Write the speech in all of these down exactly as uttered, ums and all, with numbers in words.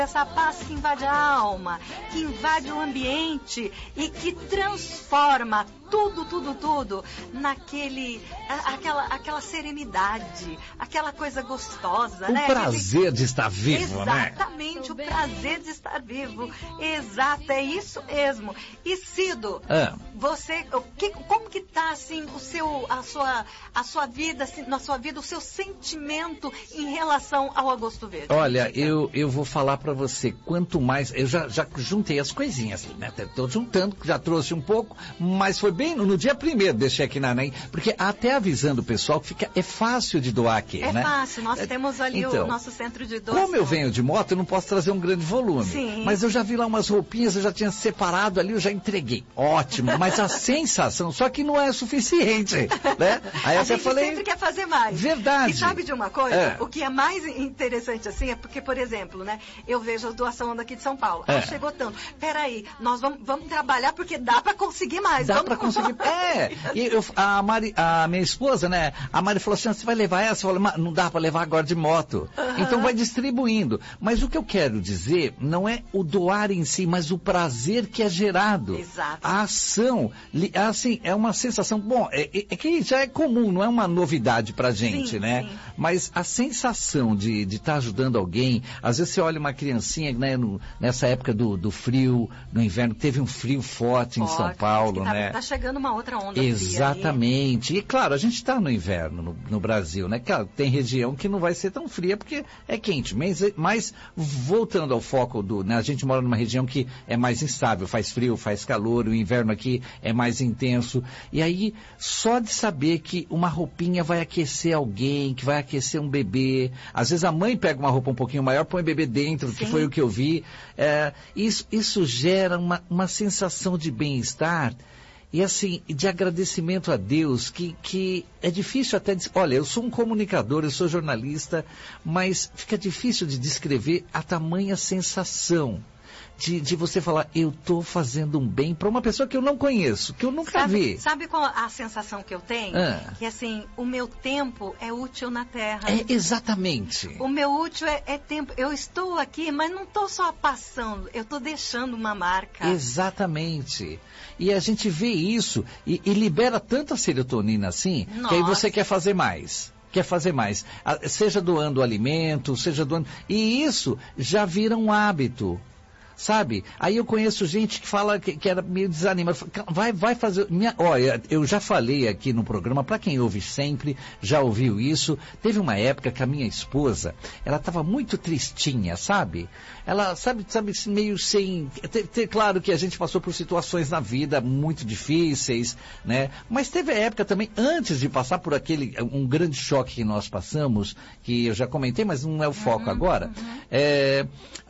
essa paz que invade a alma, que invade o ambiente e que transforma tudo, tudo, tudo naquele, aquela, aquela serenidade, aquela coisa gostosa, o né? O prazer Aquele... de estar vivo, Exatamente, né? o prazer de estar vivo. Exato, é isso mesmo. E Cido, ah. você, que, como que tá assim o seu, a sua, a sua vida, assim, na sua vida, o seu sentimento em relação ao Agosto Verde? Olha, eu, eu vou falar para você, quanto mais, eu já, já juntei as coisinhas, né? Estou juntando, já trouxe um pouco, mas foi bem no, no dia primeiro, deixei aqui na NEM, porque até avisando o pessoal que fica, é fácil de doar aqui, é né? É fácil, nós é, temos ali então, o nosso centro de doação. Como eu venho de moto, eu não posso trazer um grande volume. Sim. Mas eu já vi lá umas roupinhas, eu já tinha separado ali, eu já entreguei. Ótimo, mas a sensação, só que não é suficiente, né? Aí a eu gente falei, sempre quer fazer mais. Verdade. E sabe de uma coisa? É. O que é mais interessante assim é porque, por exemplo, né? Eu vejo a doação daqui de São Paulo. É. Ah, chegou tanto. Peraí, nós vamos, vamos trabalhar porque dá para conseguir mais. Dá vamos... para conseguir. É. E eu, a, Mari, a minha esposa, né? A Mari falou assim, você vai levar essa? Eu falei, não dá para levar agora de moto. Uhum. Então vai distribuindo. Mas o que eu quero dizer não é o doar em si, mas o prazer que é gerado. Exato. A ação, assim, é uma sensação, bom, é, é que já é comum, não é uma novidade pra gente, sim, né? Sim. Mas a sensação de estar tá ajudando alguém, às vezes você olha uma criancinha, né, no, nessa época do, do frio, no inverno, teve um frio forte, forte em São Paulo, tá, né? Tá chegando uma outra onda. Exatamente. Fria, e claro, a gente está no inverno no, no Brasil, né? Claro, tem região que não vai ser tão fria porque é quente, mas, mas voltando ao foco do, né? A gente mora numa região que é mais instável, faz frio, faz calor, o inverno aqui é mais intenso. E aí, só de saber que uma roupinha vai aquecer alguém, que vai aquecer um bebê, às vezes a mãe pega uma roupa um pouquinho maior, põe o bebê dentro, Sim. que foi o que eu vi, é, isso, isso gera uma, uma sensação de bem-estar e assim, de agradecimento a Deus, que, que é difícil até, olha, eu sou um comunicador, eu sou jornalista, mas fica difícil de descrever a tamanha sensação de, de você falar, eu estou fazendo um bem para uma pessoa que eu não conheço, que eu nunca sabe, vi. Sabe qual a sensação que eu tenho? Ah. Que assim, o meu tempo é útil na Terra. É, exatamente. O meu útil é, é tempo. Eu estou aqui, mas não estou só passando, eu estou deixando uma marca. Exatamente. E a gente vê isso e, e libera tanta serotonina assim, Nossa. que aí você quer fazer mais. Quer fazer mais. Seja doando alimento, seja doando... E isso já vira um hábito. Sabe? Aí eu conheço gente que fala que, que era meio desanimada. Vai, vai fazer... Minha, olha, eu já falei aqui no programa, para quem ouve sempre, já ouviu isso. Teve uma época que a minha esposa, ela estava muito tristinha, sabe? Ela, sabe, sabe meio sem... Te, te, claro que a gente passou por situações na vida muito difíceis, né? Mas teve a época também, antes de passar por aquele, um grande choque que nós passamos, que eu já comentei, mas não é o foco uhum, agora. Uhum. É,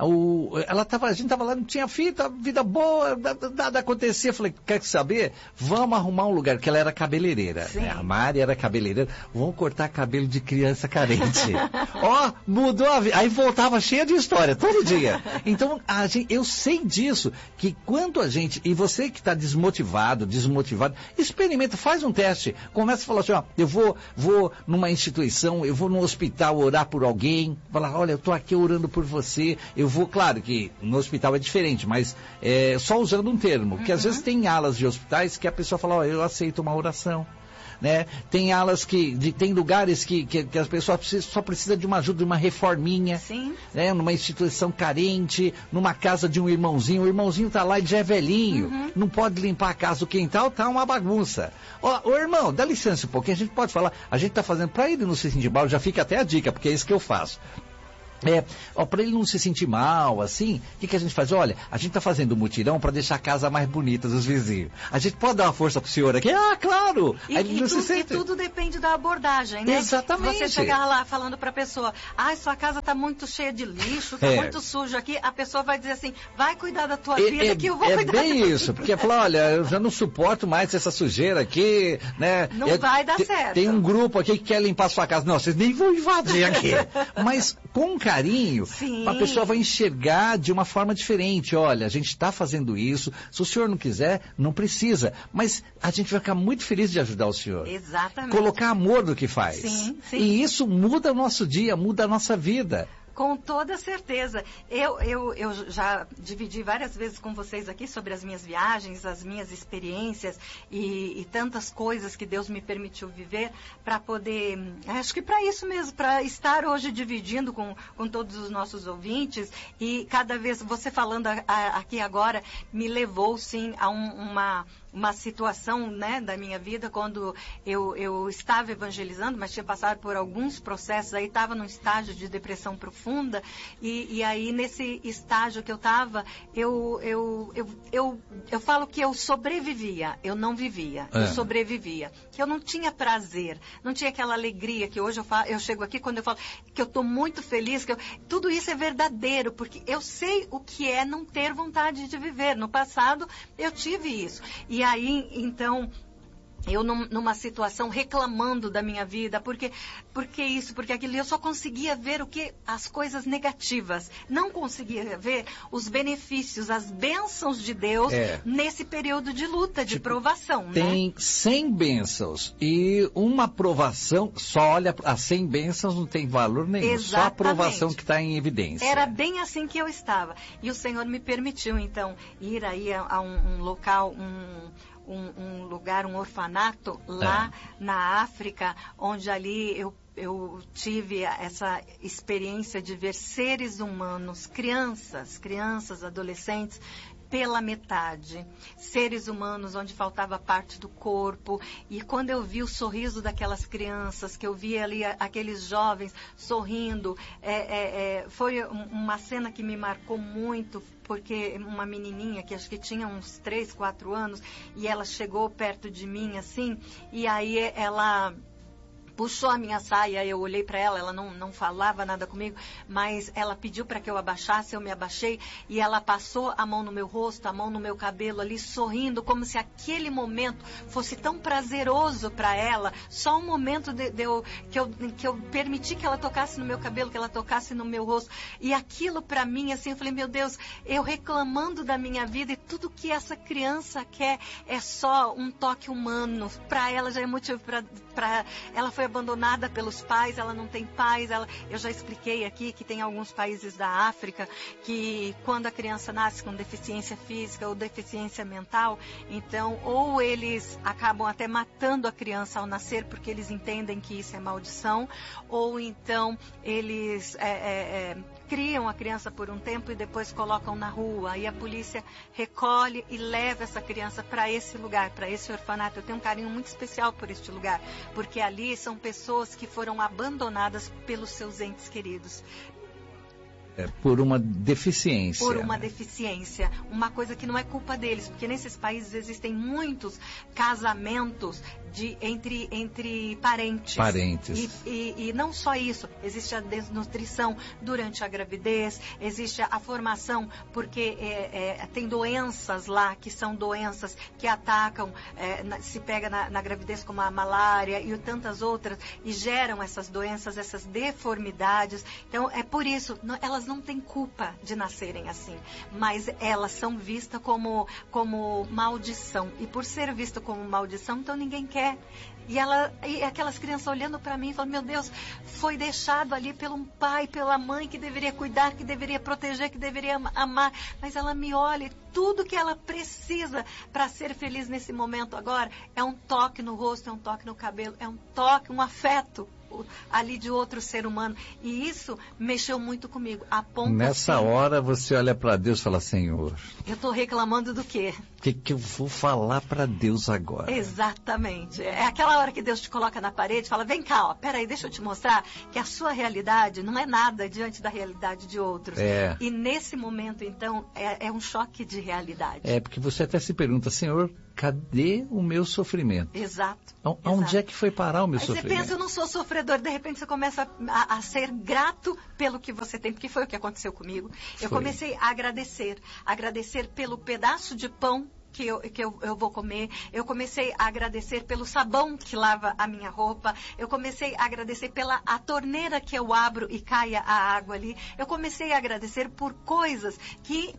o, ela tava, a gente estava lá, não tinha fita, vida boa, nada acontecia. Eu falei, quer saber? Vamos arrumar um lugar, que ela era cabeleireira. Né? A Mari era cabeleireira. Vamos cortar cabelo de criança carente. Ó, oh, mudou a vida. Aí voltava cheia de história, todo dia. Então, a gente, eu sei disso, que quando a gente, e você que está desmotivado, desmotivado, experimenta, faz um teste. Começa a falar assim, ó, eu vou, vou numa instituição, eu vou num hospital orar por alguém, falar, olha, eu estou aqui orando por você, eu vou, claro que no hospital é diferente, mas é, só usando um termo, porque uhum. às vezes tem alas de hospitais que a pessoa fala, ó, eu aceito uma oração, né? Tem alas que, de, tem lugares que, que, que as pessoas precisam, só precisam de uma ajuda, de uma reforminha, Sim. né? Numa instituição carente, numa casa de um irmãozinho, o irmãozinho tá lá e já é velhinho, uhum. não pode limpar a casa, o quintal tá uma bagunça. Ó, ô irmão, dá licença um pouquinho, a gente pode falar, a gente tá fazendo, para ele não se sentir mal, já fica até a dica, porque é isso que eu faço. É, ó, para ele não se sentir mal, assim, o que, que a gente faz? Olha, a gente tá fazendo um mutirão para deixar a casa mais bonita dos vizinhos. A gente pode dar uma força pro senhor aqui? Ah, claro! E, Aí e, não tu, se sente... e tudo depende da abordagem, né? Exatamente. Você chegar lá falando pra pessoa, ai, sua casa tá muito cheia de lixo, tá é. muito sujo aqui, a pessoa vai dizer assim, vai cuidar da tua é, vida é, que eu vou é cuidar da bem tua isso, vida. porque fala, olha, eu já não suporto mais essa sujeira aqui, né? Não eu, vai dar te, certo. Tem um grupo aqui que quer limpar sua casa. Não, vocês nem vão invadir aqui. Mas com carinho, Sim. a pessoa vai enxergar de uma forma diferente. Olha, a gente está fazendo isso. Se o senhor não quiser, não precisa. Mas a gente vai ficar muito feliz de ajudar o senhor. Exatamente. Colocar amor no que faz. Sim, sim. E isso muda o nosso dia, muda a nossa vida. Com toda certeza. Eu, eu, eu já dividi várias vezes com vocês aqui sobre as minhas viagens, as minhas experiências e, e tantas coisas que Deus me permitiu viver para poder, acho que para isso mesmo, para estar hoje dividindo com, com todos os nossos ouvintes. E cada vez, você falando a, a, aqui agora, me levou sim a um, uma... uma situação, né, da minha vida, quando eu, eu estava evangelizando, mas tinha passado por alguns processos, aí estava num estágio de depressão profunda, e, e aí nesse estágio que eu estava, eu, eu, eu, eu, eu falo que eu sobrevivia, eu não vivia, é. eu sobrevivia, que eu não tinha prazer, não tinha aquela alegria que hoje eu, falo, eu chego aqui quando eu falo que eu estou muito feliz, que eu, tudo isso é verdadeiro, porque eu sei o que é não ter vontade de viver. No passado eu tive isso. E E aí, então, eu num, numa situação reclamando da minha vida, porque, porque isso, porque aquilo, eu só conseguia ver o que, as coisas negativas, não conseguia ver os benefícios, as bênçãos de Deus é. nesse período de luta, de tipo, provação. Tem né? cem bênçãos e uma provação, só olha, as cem bênçãos não tem valor nenhum, Exatamente. Só a provação que está em evidência. Era bem assim que eu estava. E o Senhor me permitiu, então, ir aí a, a um, um local, um... Um, um lugar, um orfanato lá é. na África, onde ali eu, eu tive essa experiência de ver seres humanos, crianças, crianças, adolescentes, pela metade, seres humanos onde faltava parte do corpo. E quando eu vi o sorriso daquelas crianças, que eu vi ali a, aqueles jovens sorrindo, é, é, é, foi uma cena que me marcou muito, porque uma menininha que acho que tinha uns três, quatro anos, e ela chegou perto de mim assim, e aí ela puxou a minha saia, eu olhei para ela, ela não, não falava nada comigo, mas ela pediu para que eu abaixasse, eu me abaixei, e ela passou a mão no meu rosto, a mão no meu cabelo ali, sorrindo, como se aquele momento fosse tão prazeroso para ela, só um momento de, de eu, que, eu, que eu permiti que ela tocasse no meu cabelo, que ela tocasse no meu rosto, e aquilo para mim, assim, eu falei, meu Deus, eu reclamando da minha vida, e tudo que essa criança quer é só um toque humano, para ela já é motivo para ela foi abandonada pelos pais, ela não tem pais, ela, eu já expliquei aqui que tem alguns países da África que quando a criança nasce com deficiência física ou deficiência mental, então ou eles acabam até matando a criança ao nascer porque eles entendem que isso é maldição, ou então eles é, é, é, criam a criança por um tempo e depois colocam na rua, e a polícia recolhe e leva essa criança para esse lugar, para esse orfanato. Eu tenho um carinho muito especial por este lugar, porque ali são pessoas que foram abandonadas pelos seus entes queridos. É, por uma deficiência. Por uma deficiência. Uma coisa que não é culpa deles, porque nesses países existem muitos casamentos de, entre, entre parentes. Parentes. E, e, e não só isso, existe a desnutrição durante a gravidez, existe a formação, porque é, é, tem doenças lá que são doenças que atacam, é, na, se pega na, na gravidez como a malária e tantas outras, e geram essas doenças, essas deformidades. Então é por isso, não, elas não têm culpa de nascerem assim, mas elas são vistas como, como maldição, e por ser vista como maldição, então ninguém quer. E, ela, e aquelas crianças olhando para mim e falando, meu Deus, foi deixado ali pelo pai, pela mãe que deveria cuidar, que deveria proteger, que deveria amar, mas ela me olha, e tudo que ela precisa para ser feliz nesse momento agora é um toque no rosto, é um toque no cabelo, é um toque, um afeto ali de outro ser humano. E isso mexeu muito comigo. A ponto Nessa assim, hora você olha para Deus e fala, Senhor, eu estou reclamando do quê? O que, que eu vou falar para Deus agora? Exatamente. É aquela hora que Deus te coloca na parede e fala, vem cá, ó, peraí, deixa eu te mostrar que a sua realidade não é nada diante da realidade de outros. É. E nesse momento, então, é, é um choque de realidade. É, porque você até se pergunta, Senhor, cadê o meu sofrimento? Exato. Onde exato. é que foi parar o meu Aí sofrimento? Você pensa, eu não sou sofredor, de repente você começa a, a ser grato pelo que você tem, porque foi o que aconteceu comigo. Eu foi. comecei a agradecer, agradecer pelo pedaço de pão que, eu, que eu, eu vou comer, eu comecei a agradecer pelo sabão que lava a minha roupa, eu comecei a agradecer pela a torneira que eu abro e caia a água ali, eu comecei a agradecer por coisas que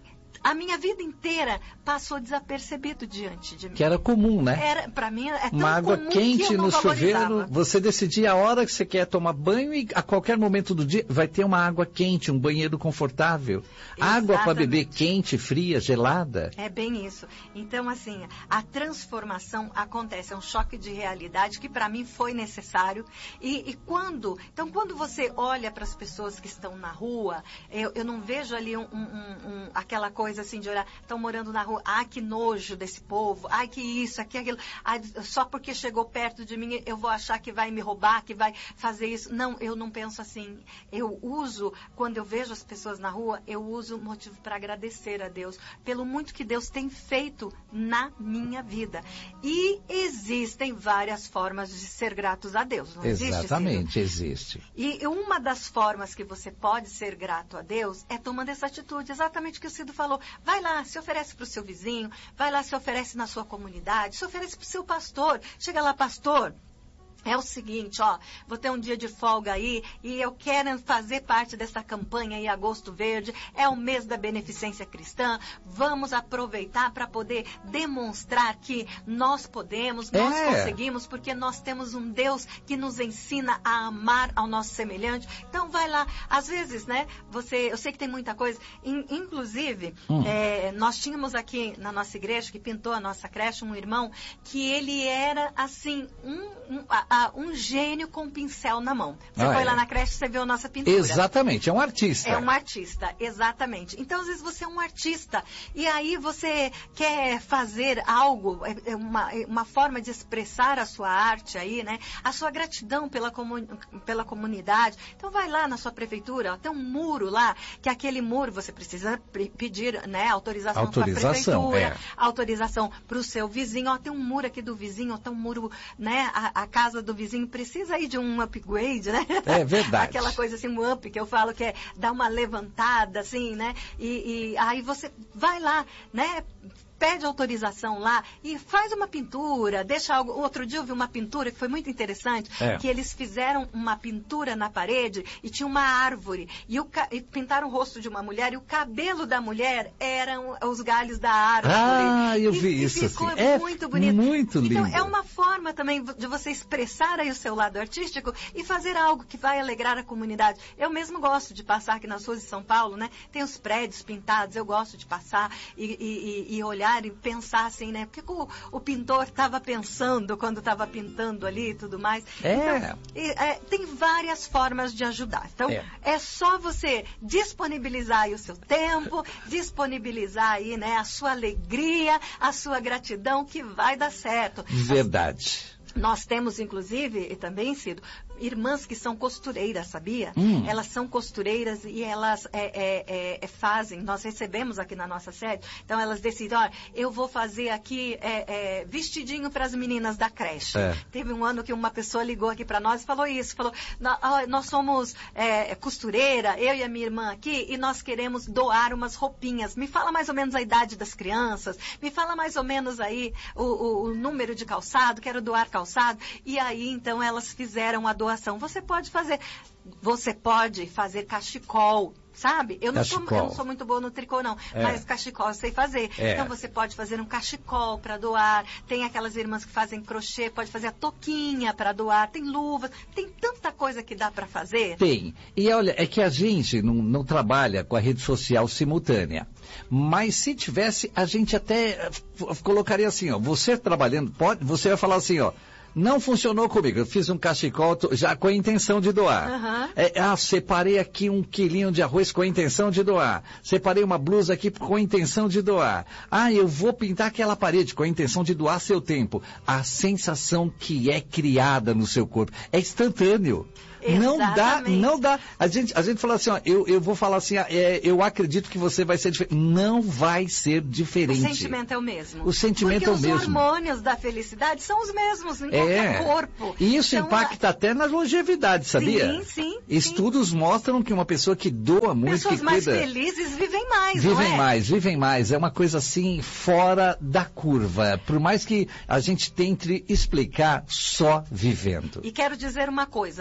a minha vida inteira passou desapercebido diante de mim. Que era comum, né? Era, para mim, é tão uma água comum quente que eu não no valorizava. chuveiro, você decidia a hora que você quer tomar banho e a qualquer momento do dia vai ter uma água quente, um banheiro confortável. Exatamente. Água para beber quente, fria, gelada. É bem isso. Então, assim, a transformação acontece, é um choque de realidade que para mim foi necessário. E, e quando, então, quando você olha para as pessoas que estão na rua, eu, eu não vejo ali um, um, um, aquela coisa assim de olhar, estão morando na rua, ai que nojo desse povo, ai que isso, aqui, aquilo, ai, só porque chegou perto de mim eu vou achar que vai me roubar, que vai fazer isso. Não, eu não penso assim. Eu uso, quando eu vejo as pessoas na rua, eu uso motivo para agradecer a Deus pelo muito que Deus tem feito na minha vida. E existem várias formas de ser gratos a Deus, não existe? Exatamente, existe. E uma das formas que você pode ser grato a Deus é tomando essa atitude, exatamente o que o Cido falou. Vai lá, se oferece para o seu vizinho, vai lá, se oferece na sua comunidade, se oferece para o seu pastor. Chega lá, pastor. É o seguinte, ó, vou ter um dia de folga aí e eu quero fazer parte dessa campanha aí, Agosto Verde, é o mês da beneficência cristã, vamos aproveitar para poder demonstrar que nós podemos, nós é. conseguimos, porque nós temos um Deus que nos ensina a amar ao nosso semelhante. Então vai lá, às vezes, né, você, eu sei que tem muita coisa, in, inclusive, hum. é, nós tínhamos aqui na nossa igreja, que pintou a nossa creche, um irmão, que ele era assim, um, um a, Ah, um gênio com um pincel na mão. Você ah, foi é. lá na creche, você viu a nossa pintura. Exatamente, é um artista. É um artista, exatamente. Então, às vezes, você é um artista e aí você quer fazer algo, uma, uma forma de expressar a sua arte aí, né? A sua gratidão pela, comun, pela comunidade. Então, vai lá na sua prefeitura, ó, tem um muro lá, que aquele muro você precisa pedir, né, autorização, autorização para a prefeitura, é. autorização para o seu vizinho. Ó, tem um muro aqui do vizinho, ó, tem um muro, né, a, a casa do vizinho precisa aí de um upgrade, né? É verdade. Aquela coisa assim, um up, que eu falo que é dar uma levantada, assim, né? E, e aí você vai lá, né? Pede autorização lá e faz uma pintura, deixa algo. Outro dia eu vi uma pintura que foi muito interessante, é. que eles fizeram uma pintura na parede e tinha uma árvore e, o, e pintaram o rosto de uma mulher e o cabelo da mulher eram os galhos da árvore. Ah, eu e, vi e isso. Ficou assim. muito é bonito. Muito lindo. Então é uma forma também de você expressar aí o seu lado artístico e fazer algo que vai alegrar a comunidade. Eu mesmo gosto de passar aqui nas ruas de São Paulo, né? Tem os prédios pintados, eu gosto de passar e, e, e olhar e pensar assim, né? Porque o, o pintor estava pensando quando estava pintando ali e tudo mais. É. Então, e, é, tem várias formas de ajudar. Então, é. é só você disponibilizar aí o seu tempo, disponibilizar aí, né, a sua alegria, a sua gratidão, que vai dar certo. Verdade. Nós temos, inclusive, e também, Cido, irmãs que são costureiras, sabia? Hum. Elas são costureiras e elas é, é, é, fazem, nós recebemos aqui na nossa sede, então elas decidem, olha, eu vou fazer aqui é, é, vestidinho para as meninas da creche. É. Teve um ano que uma pessoa ligou aqui para nós e falou isso, falou, nós somos é, costureira, eu e a minha irmã aqui, e nós queremos doar umas roupinhas. Me fala mais ou menos a idade das crianças, me fala mais ou menos aí o, o, o número de calçado, quero doar calçado. E aí, então, elas fizeram a doação. Você pode fazer, você pode fazer cachecol, sabe? Eu não, sou, eu não sou muito boa no tricô, não. É. Mas cachecol eu sei fazer. É. Então, você pode fazer um cachecol para doar. Tem aquelas irmãs que fazem crochê, pode fazer a touquinha para doar. Tem luvas. Tem tanta coisa que dá para fazer. Tem. E olha, é que a gente não, não trabalha com a rede social simultânea. Mas se tivesse, a gente até colocaria assim, ó. Você trabalhando, pode, você vai falar assim, ó. Não funcionou comigo, eu fiz um cachecol já com a intenção de doar. Uhum. É, ah, separei aqui um quilinho de arroz com a intenção de doar. Separei uma blusa aqui com a intenção de doar. Ah, eu vou pintar aquela parede com a intenção de doar seu tempo. A sensação que é criada no seu corpo é instantâneo. Não dá, não dá. A gente, a gente fala assim, ó, eu, eu vou falar assim, é, eu acredito que você vai ser diferente. Não vai ser diferente. O sentimento é o mesmo. O sentimento Porque é o mesmo. Os hormônios da felicidade são os mesmos em qualquer é. corpo. E isso então, impacta a... até na longevidade, sabia? Sim, sim. Estudos sim. mostram que uma pessoa que doa muito, Pessoas que mais cuida... felizes vivem mais, Vivem não é? mais, vivem mais. É uma coisa assim, fora da curva. Por mais que a gente tente explicar, só vivendo. E quero dizer uma coisa, você fique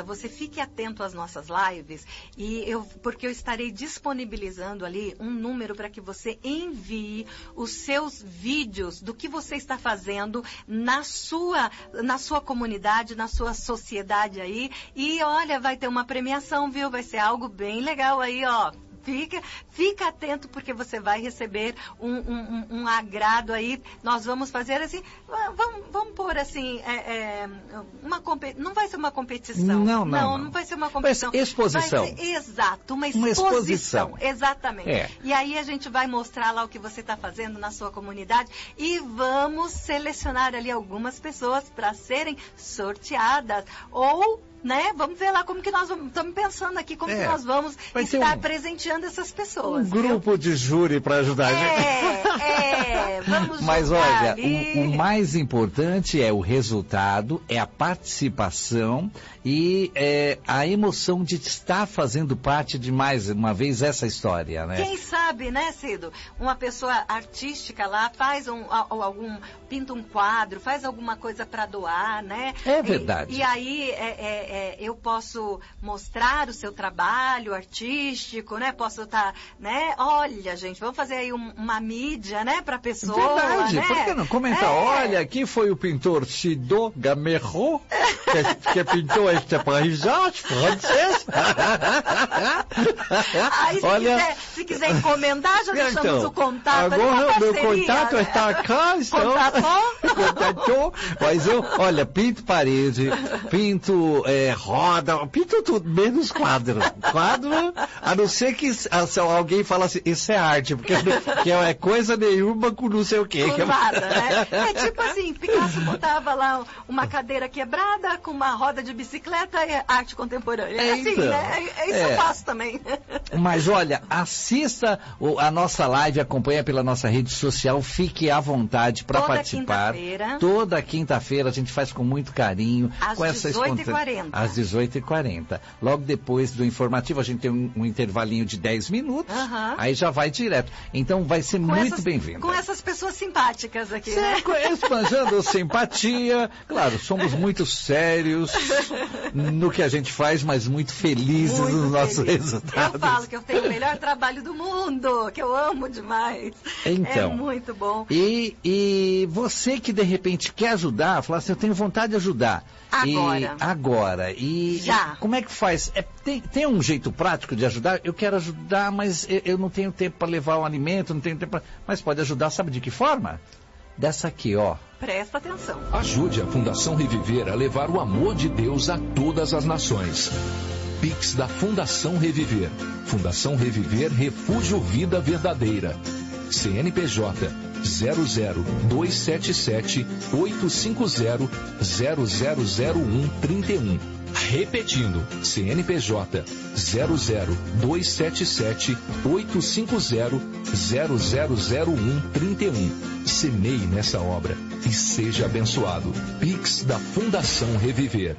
fique atento às nossas lives, e eu, porque eu estarei disponibilizando ali um número para que você envie os seus vídeos do que você está fazendo na sua, na sua comunidade, na sua sociedade aí. E olha, vai ter uma premiação, viu? Vai ser algo bem legal aí, ó. Fica, fica atento, porque você vai receber um, um, um agrado aí. Nós vamos fazer assim, vamos, vamos pôr assim, é, é, uma, não vai ser uma competição. Não, não. Não, não, não vai ser uma competição. Mas exposição. Vai ser, exato, uma exposição. Uma exposição. Exatamente. É. E aí a gente vai mostrar lá o que você está fazendo na sua comunidade e vamos selecionar ali algumas pessoas para serem sorteadas. Ou... né? Vamos ver lá como que nós vamos, estamos pensando aqui como é, que nós vamos estar um, presenteando essas pessoas. Um grupo viu? de júri para ajudar a gente. É, é, vamos Mas olha, ali. o, o mais importante é o resultado, é a participação e é, a emoção de estar fazendo parte de mais uma vez essa história, né? Quem sabe, né, Cido? Uma pessoa artística lá faz um, algum, pinta um quadro, faz alguma coisa para doar, né? É verdade. E, e aí é, é, É, eu posso mostrar o seu trabalho artístico, né? Posso estar, tá, né? Olha, gente, vamos fazer aí um, uma mídia, né? Para a pessoa, verdade, né? por que não? Comenta, é. olha, aqui foi o pintor Sido Gamero, que, que pintou esta paisagem francês. Aí, se, olha... quiser, se quiser encomendar, já deixamos então, o contato. Agora o meu contato né? está cá. Então, Contatou? Contatou. Mas eu, olha, pinto parede, pinto... É, roda, pinto tudo, menos quadro. Quadro, a não ser que se alguém fala assim, isso é arte, porque que é coisa nenhuma com não sei o quê. Com nada, né? É tipo assim, Picasso botava lá uma cadeira quebrada com uma roda de bicicleta e arte contemporânea. É, é assim, então, né? É, isso é. eu faço também. Mas olha, assista a nossa live, acompanha pela nossa rede social, fique à vontade para participar. Quinta-feira. Toda quinta-feira a gente faz com muito carinho. Às com essa dezoito e quarenta. Às dezoito e quarenta. Logo depois do informativo, a gente tem um, um intervalinho de dez minutos, uhum. aí já vai direto. Então vai ser com muito bem-vindo. Com essas pessoas simpáticas aqui, Sim, né? Esbanjando simpatia. Claro, somos muito sérios no que a gente faz, mas muito felizes muito nos nossos feliz. resultados. Eu falo que eu tenho o melhor trabalho do mundo, que eu amo demais. Então, é muito bom. E, e você que de repente quer ajudar, fala assim, eu tenho vontade de ajudar. Agora. E, agora. E, Já. E como é que faz? É, tem, tem um jeito prático de ajudar? Eu quero ajudar, mas eu, eu não tenho tempo para levar o alimento, não tenho tempo pra... Mas pode ajudar, sabe de que forma? Dessa aqui, ó. Presta atenção. Ajude a Fundação Reviver a levar o amor de Deus a todas as nações. Pix da Fundação Reviver. Fundação Reviver Refúgio Vida Verdadeira. C N P J zero zero dois sete sete oito cinco zero zero zero zero um trinta e um. Repetindo, C N P J zero zero dois sete sete oito cinco zero zero zero zero um trinta e um. Semeie nessa obra e seja abençoado. Pix da Fundação Reviver.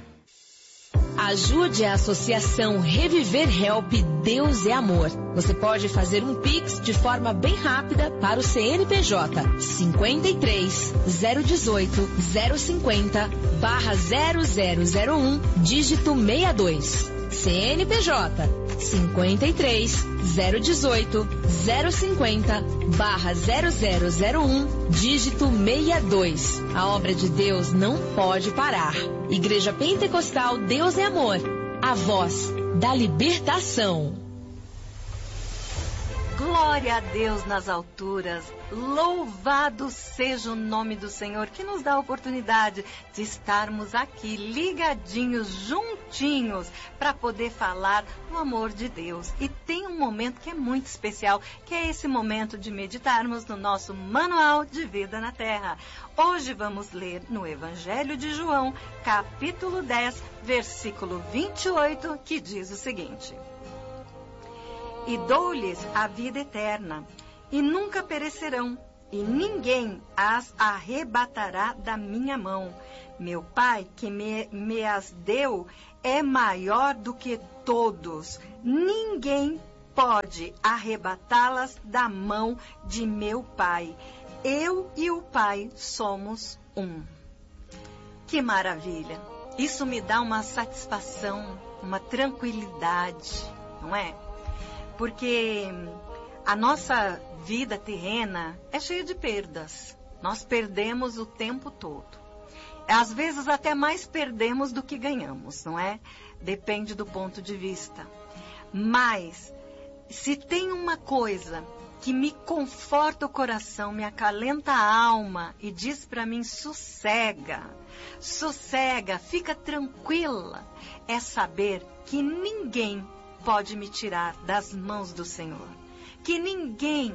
Ajude a Associação Reviver Help Deus é Amor. Você pode fazer um Pix de forma bem rápida para o C N P J cinquenta e três, zero dezoito, zero cinquenta, barra zero zero zero um, dígito sessenta e dois. C N P J cinquenta e três, zero dezoito, zero cinquenta, barra zero zero zero um, dígito sessenta e dois. A obra de Deus não pode parar. Igreja Pentecostal Deus é Amor. A voz da libertação. Glória a Deus nas alturas, louvado seja o nome do Senhor, que nos dá a oportunidade de estarmos aqui ligadinhos, juntinhos, para poder falar do amor de Deus. E tem um momento que é muito especial, que é esse momento de meditarmos no nosso Manual de Vida na Terra. Hoje vamos ler no Evangelho de João, capítulo dez, versículo vinte e oito, que diz o seguinte: E dou-lhes a vida eterna, e nunca perecerão, e ninguém as arrebatará da minha mão. Meu Pai, que me, me as deu, é maior do que todos. Ninguém pode arrebatá-las da mão de meu Pai. Eu e o Pai somos um. Que maravilha! Isso me dá uma satisfação uma tranquilidade, não é? Porque a nossa vida terrena é cheia de perdas. Nós perdemos o tempo todo. Às vezes até mais perdemos do que ganhamos, não é? Depende do ponto de vista. Mas, se tem uma coisa que me conforta o coração, me acalenta a alma e diz para mim, sossega, sossega, fica tranquila, é saber que ninguém pode me tirar das mãos do Senhor. Que ninguém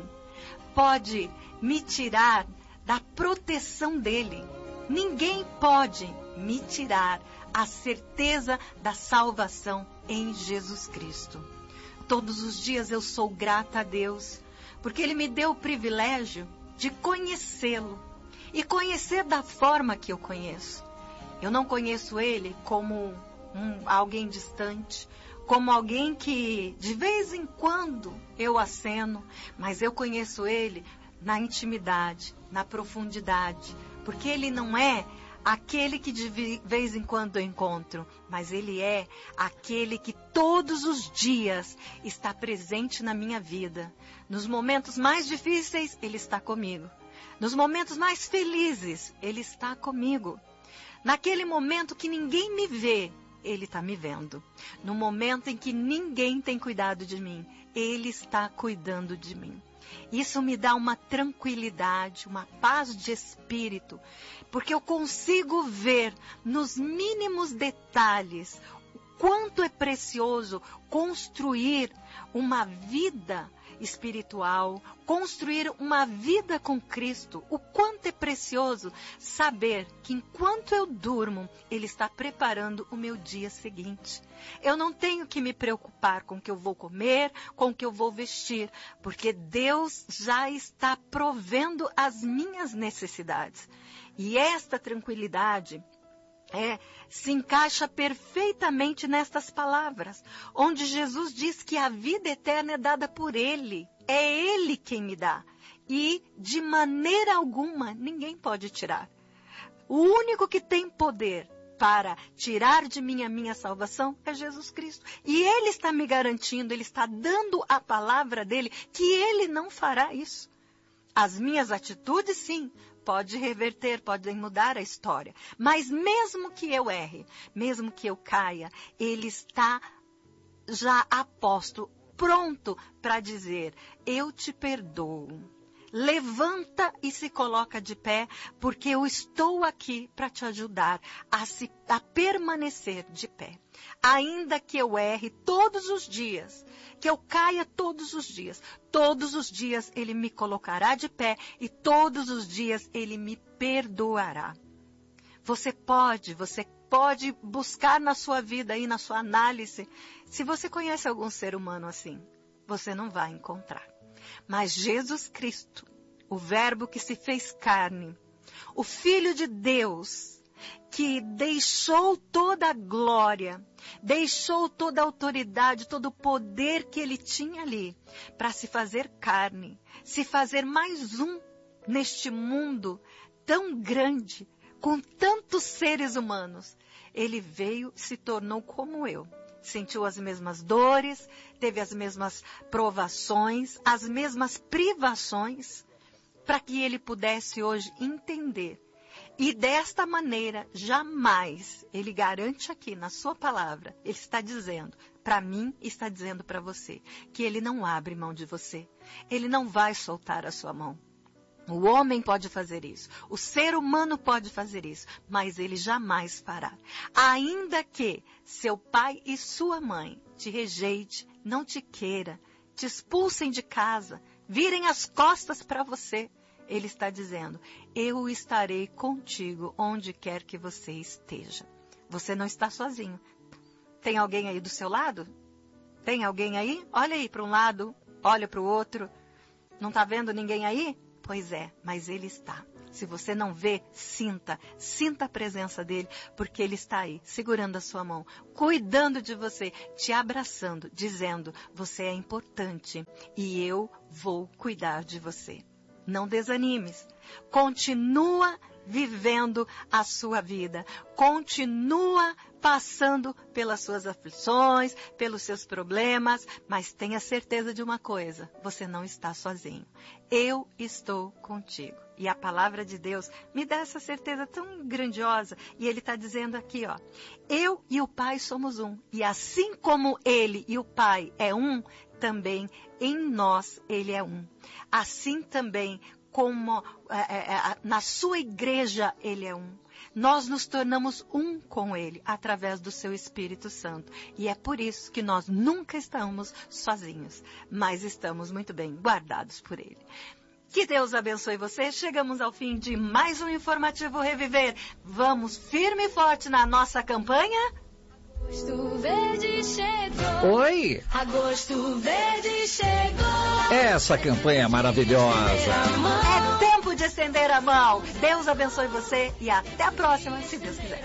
pode me tirar da proteção dEle. Ninguém pode me tirar a certeza da salvação em Jesus Cristo. Todos os dias eu sou grata a Deus, porque Ele me deu o privilégio de conhecê-lo e conhecer da forma que eu conheço. Eu não conheço Ele como um, alguém distante, como alguém que de vez em quando eu aceno, mas eu conheço Ele na intimidade, na profundidade, porque Ele não é aquele que de vez em quando eu encontro, mas Ele é aquele que todos os dias está presente na minha vida. Nos momentos mais difíceis, Ele está comigo. Nos momentos mais felizes, Ele está comigo. Naquele momento que ninguém me vê, Ele está me vendo. No momento em que ninguém tem cuidado de mim, Ele está cuidando de mim. Isso me dá uma tranquilidade, uma paz de espírito, porque eu consigo ver nos mínimos detalhes o quanto é precioso construir uma vida espiritual, construir uma vida com Cristo. O quanto é precioso saber que enquanto eu durmo, Ele está preparando o meu dia seguinte. Eu não tenho que me preocupar com o que eu vou comer, com o que eu vou vestir, porque Deus já está provendo as minhas necessidades. E esta tranquilidade É, se encaixa perfeitamente nestas palavras, onde Jesus diz que a vida eterna é dada por Ele. É Ele quem me dá. E, de maneira alguma, ninguém pode tirar. O único que tem poder para tirar de mim a minha salvação é Jesus Cristo. E Ele está me garantindo, Ele está dando a palavra dEle, que Ele não fará isso. As minhas atitudes, sim, pode reverter, podem mudar a história. Mas mesmo que eu erre, mesmo que eu caia, Ele está já a posto, pronto para dizer, eu te perdoo. Levanta e se coloca de pé, porque eu estou aqui para te ajudar a, se, a permanecer de pé. Ainda que eu erre todos os dias, que eu caia todos os dias, todos os dias Ele me colocará de pé e todos os dias Ele me perdoará. Você pode, você pode buscar na sua vida e na sua análise, se você conhece algum ser humano assim, você não vai encontrar. Mas Jesus Cristo, o Verbo que se fez carne, o Filho de Deus, que deixou toda a glória, deixou toda a autoridade, todo o poder que Ele tinha ali, para se fazer carne, se fazer mais um neste mundo tão grande, com tantos seres humanos. Ele veio e se tornou como eu. Sentiu as mesmas dores, teve as mesmas provações, as mesmas privações, para que Ele pudesse hoje entender. E desta maneira, jamais, Ele garante aqui na sua palavra, Ele está dizendo, para mim, está dizendo para você, que Ele não abre mão de você. Ele não vai soltar a sua mão. O homem pode fazer isso, o ser humano pode fazer isso, mas ele jamais fará. Ainda que seu pai e sua mãe te rejeite, não te queira, te expulsem de casa, virem as costas para você, Ele está dizendo, eu estarei contigo onde quer que você esteja. Você não está sozinho. Tem alguém aí do seu lado? Tem alguém aí? Olha aí para um lado, olha para o outro. Não está vendo ninguém aí? Pois é, mas Ele está. Se você não vê, sinta, sinta a presença dEle, porque Ele está aí, segurando a sua mão, cuidando de você, te abraçando, dizendo, você é importante e eu vou cuidar de você. Não desanimes, continua vivendo a sua vida. Continua passando pelas suas aflições, pelos seus problemas, mas tenha certeza de uma coisa, você não está sozinho. Eu estou contigo. E a palavra de Deus me dá essa certeza tão grandiosa. E ele está dizendo aqui, ó, eu e o Pai somos um. E assim como ele e o Pai é um, também em nós ele é um. Assim também como é, é, na sua igreja ele é um. Nós nos tornamos um com ele através do seu Espírito Santo. E é por isso que nós nunca estamos sozinhos, mas estamos muito bem guardados por ele. Que Deus abençoe você. Chegamos ao fim de mais um Informativo Reviver. Vamos firme e forte na nossa campanha. Agosto Verde chegou. Oi! Agosto Verde chegou. Essa campanha maravilhosa. É tempo de estender a mão. Deus abençoe você e até a próxima, se Deus quiser.